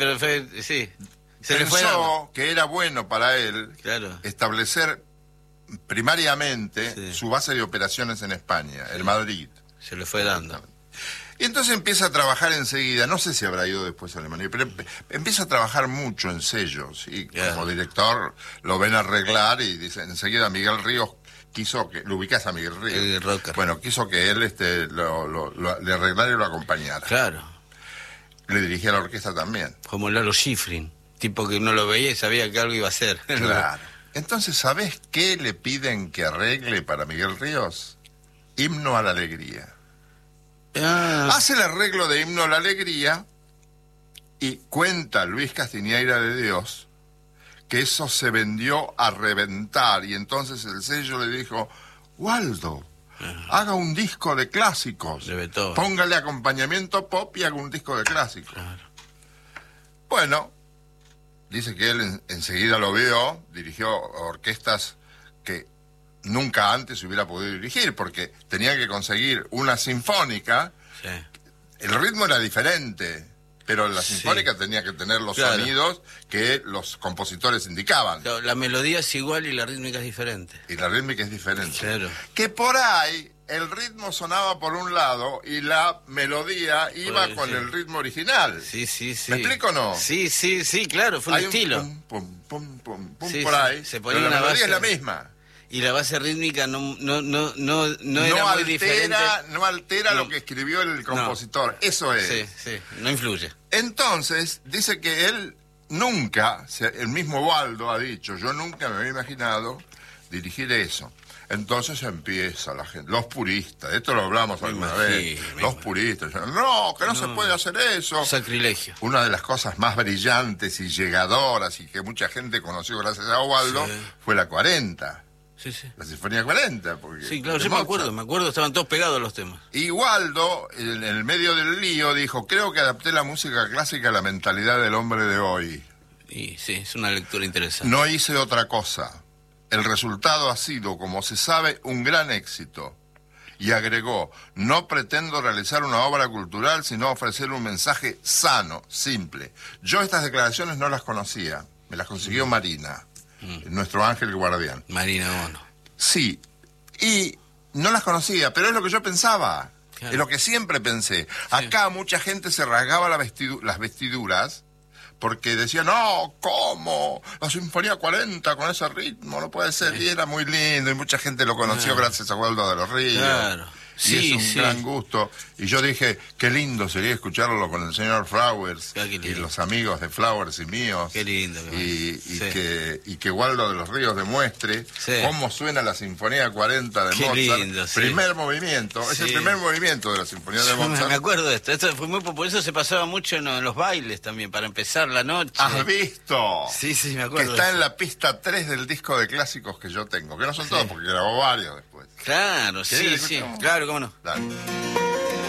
pero sí. Se le fue Pensó que era bueno para él Claro. establecer primariamente Sí. su base de operaciones en España, el Madrid. Se le fue dando. Y entonces empieza a trabajar enseguida, no sé si habrá ido después a Alemania, pero empieza a trabajar mucho en sellos, y como director lo ven arreglar y dice, enseguida Miguel Ríos quiso que, lo ubicás a Miguel Ríos, El rocker. bueno, quiso que él le arreglara y lo acompañara. Claro. Le dirigía la orquesta también. Como Lalo Schifrin, tipo que uno lo veía y sabía que algo iba a hacer. Claro. Entonces, ¿sabés qué le piden que arregle para Miguel Ríos? Himno a la Alegría. Hace el arreglo de Himno a la Alegría y cuenta Luis Castiñeira de Dios que eso se vendió a reventar, y entonces el sello le dijo, Waldo, haga un disco de clásicos, póngale acompañamiento pop y haga un disco de clásicos. Claro. Bueno, dice que él enseguida lo vio, dirigió orquestas que nunca antes hubiera podido dirigir, porque tenía que conseguir una sinfónica. Sí. El ritmo era diferente, pero la sinfónica tenía que tener los sonidos que los compositores indicaban. La melodía es igual y la rítmica es diferente. Y la rítmica es diferente. Claro. Que por ahí el ritmo sonaba por un lado y la melodía iba con el ritmo original. Sí, sí, sí. ¿Me explico o no? Sí, sí, sí, claro, fue un estilo. Pum, pum, pum, pum, pum, sí, por ahí. Se ponía pero una la melodía base, es la misma. Y la base rítmica no era muy diferente. No altera lo que escribió el compositor. Eso es. Sí, sí, no influye. Entonces, dice que él nunca, el mismo Waldo ha dicho, yo nunca me había imaginado dirigir eso. Entonces empieza la gente, los puristas, esto lo hablamos alguna vez, los puristas, no, que no se puede hacer eso. Sacrilegio. Una de las cosas más brillantes y llegadoras y que mucha gente conoció gracias a Waldo fue la 40. Sí, sí. La Sinfonía 40. Porque sí, claro, yo me acuerdo, estaban todos pegados los temas. Y Waldo, en el medio del lío, dijo, creo que adapté la música clásica a la mentalidad del hombre de hoy. Y sí, es una lectura interesante. No hice otra cosa. El resultado ha sido, como se sabe, un gran éxito. Y agregó, no pretendo realizar una obra cultural, sino ofrecer un mensaje sano, simple. Yo estas declaraciones no las conocía, me las consiguió Marina. Nuestro ángel guardián. Marina Bono. Sí, y no las conocía, pero es lo que yo pensaba, es lo que siempre pensé. Acá mucha gente se rasgaba las vestiduras porque decía, no, ¿cómo? La Sinfonía 40 con ese ritmo, no puede ser. Y era muy lindo y mucha gente lo conoció gracias a Waldo de los Ríos. Claro. Y es un gran gusto. Y yo dije, qué lindo sería escucharlo con el señor Flowers y los amigos de Flowers y míos. Qué lindo. Y que Waldo de los Ríos demuestre cómo suena la Sinfonía 40 de Mozart. Lindo, primer movimiento. Es el primer movimiento de la Sinfonía de Mozart. Me acuerdo de esto. Esto fue muy popular. Eso se pasaba mucho en los bailes también, para empezar la noche. ¿Has visto? Sí, sí, me acuerdo. Que está en la pista 3 del disco de clásicos que yo tengo. Que no son todos, porque grabó varios después. Claro, sí, sí. Claro, cómo no. Dale.